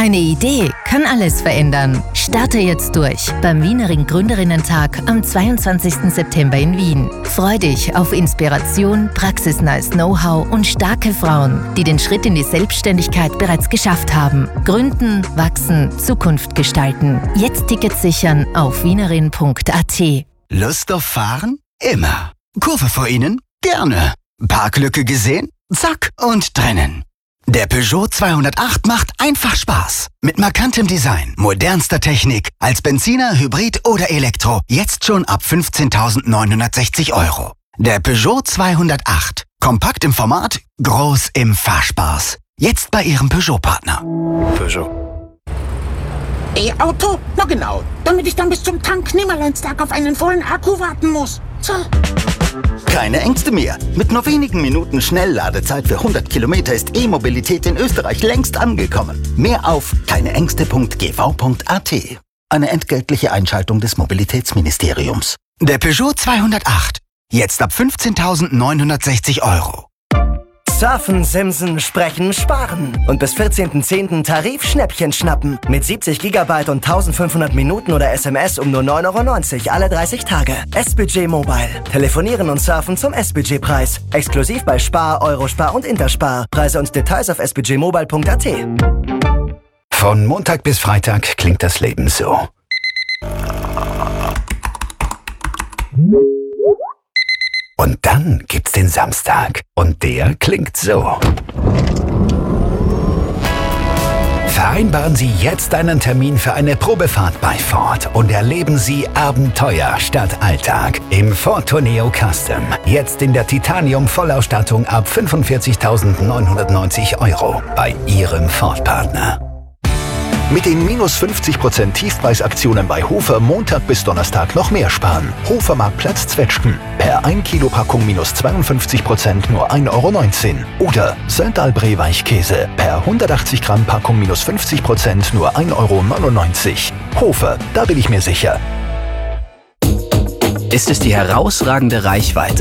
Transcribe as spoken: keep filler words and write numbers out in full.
Eine Idee kann alles verändern. Starte jetzt durch beim Wienering Gründerinnentag am zweiundzwanzigsten September in Wien. Freu dich auf Inspiration, praxisnahes Know-how und starke Frauen, die den Schritt in die Selbstständigkeit bereits geschafft haben. Gründen, wachsen, Zukunft gestalten. Jetzt Tickets sichern auf wienerin punkt a t. Lust auf Fahren? Immer. Kurve vor Ihnen? Gerne. Parklücke gesehen? Zack und drinnen. Der Peugeot zweihundertacht macht einfach Spaß. Mit markantem Design, modernster Technik, als Benziner, Hybrid oder Elektro. Jetzt schon ab fünfzehntausendneunhundertsechzig Euro. Der Peugeot zweihundertacht. Kompakt im Format, groß im Fahrspaß. Jetzt bei Ihrem Peugeot-Partner. Peugeot. E-Auto? Na genau, damit ich dann bis zum Tank-Nimmerleinstag auf einen vollen Akku warten muss. So. Keine Ängste mehr. Mit nur wenigen Minuten Schnellladezeit für hundert Kilometer ist E-Mobilität in Österreich längst angekommen. Mehr auf keineängste punkt g v punkt a t. Eine entgeltliche Einschaltung des Mobilitätsministeriums. Der Peugeot zweihundertacht. Jetzt ab fünfzehntausendneunhundertsechzig Euro. Surfen, Simsen, Sprechen, Sparen. Und bis vierzehnten zehnten Tarif-Schnäppchen schnappen. Mit siebzig Gigabyte und eintausendfünfhundert Minuten oder S M S um nur neun Euro neunzig alle dreißig Tage. S-Budget Mobile. Telefonieren und surfen zum S-Budget-Preis. Exklusiv bei Spar, Eurospar und Interspar. Preise und Details auf s budget mobile punkt a t. Von Montag bis Freitag klingt das Leben so. Und dann gibt's den Samstag. Und der klingt so. Vereinbaren Sie jetzt einen Termin für eine Probefahrt bei Ford und erleben Sie Abenteuer statt Alltag im Ford Tourneo Custom. Jetzt in der Titanium-Vollausstattung ab fünfundvierzigtausendneunhundertneunzig Euro bei Ihrem Ford-Partner. Mit den minus fünfzig Prozent Tiefpreisaktionen bei Hofer Montag bis Donnerstag noch mehr sparen. Hofer Marktplatz Zwetschgen. Per ein Kilo Packung minus zweiundfünfzig Prozent nur ein Euro neunzehn. Oder Söndalbree Weichkäse. Per hundertachtzig Gramm Packung minus fünfzig Prozent nur ein Euro neunundneunzig. Hofer, da bin ich mir sicher. Ist es die herausragende Reichweite,